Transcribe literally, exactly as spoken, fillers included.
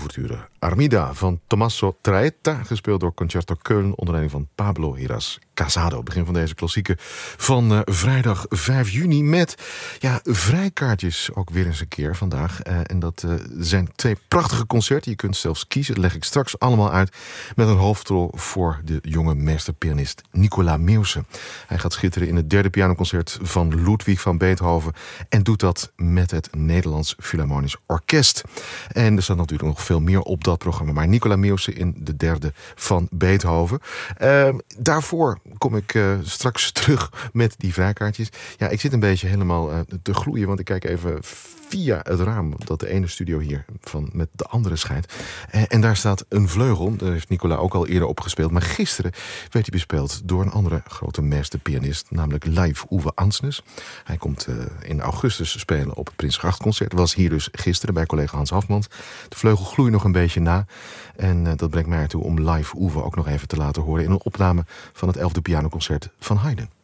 ouverture Armida van Tommaso Traetta, gespeeld door Concerto Köln onder leiding van Pablo Heras Casado. Begin van deze klassieker van uh, vrijdag vijf juni met ja, vrijkaartjes ook weer eens een keer vandaag. Uh, en dat uh, zijn twee prachtige concerten. Je kunt zelfs kiezen, dat leg ik straks allemaal uit, met een hoofdrol voor de jonge meesterpianist Nicola Meeuwsen. Hij gaat schitteren in het derde pianoconcert van Ludwig van Beethoven en doet dat met het Nederlands Philharmonisch Orkest. En er staat natuurlijk nog veel meer op dat programma, maar Nicola Meeuwsen in de derde van Beethoven. Uh, daarvoor kom ik uh, straks terug met die vrijkaartjes. Ja, ik zit een beetje helemaal uh, te gloeien, want ik kijk even via het raam dat de ene studio hier van met de andere scheidt. Uh, en daar staat een vleugel. Daar heeft Nicola ook al eerder op gespeeld. Maar gisteren werd hij bespeeld door een andere grote meesterpianist, namelijk Leif Uwe Ansnes. Hij komt uh, in augustus spelen op het Prinsgrachtconcert. Was hier dus gisteren bij collega Hans Hafmans. De vleugel gloeit nog een beetje na. En uh, dat brengt mij ertoe om Leif Uwe ook nog even te laten horen in een opname van het elfde pianoconcert van Haydn.